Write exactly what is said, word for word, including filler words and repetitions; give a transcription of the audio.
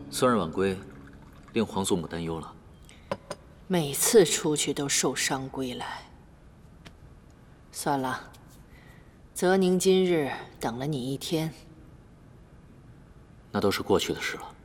孙儿晚归，令皇祖母担忧了。 每次出去都受伤归来。算了，泽宁今日等了你一天。 那都是过去的事了。